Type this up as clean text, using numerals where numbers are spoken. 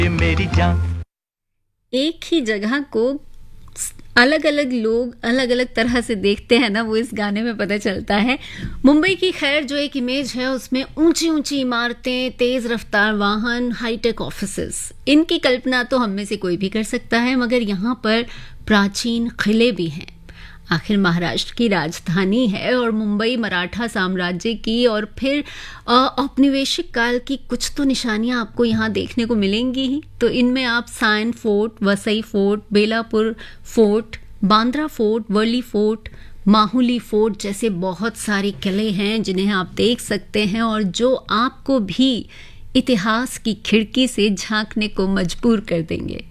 मेरी जान। एक ही जगह को अलग अलग लोग अलग अलग तरह से देखते हैं ना, वो इस गाने में पता चलता है। मुंबई की खैर जो एक इमेज है उसमें ऊंची ऊंची इमारतें, तेज रफ्तार वाहन, हाईटेक ऑफिसेस, इनकी कल्पना तो हम में से कोई भी कर सकता है, मगर यहाँ पर प्राचीन किले भी हैं। आखिर महाराष्ट्र की राजधानी है और मुंबई मराठा साम्राज्य की और फिर औपनिवेशिक काल की कुछ तो निशानियां आपको यहाँ देखने को मिलेंगी ही। तो इनमें आप Sion fort, Vasai fort, Belapur fort, Bandra fort, Worli fort, Mahuli fort जैसे बहुत सारे किले हैं जिन्हें आप देख सकते हैं और जो आपको भी इतिहास की खिड़की से झांकने को मजबूर कर देंगे।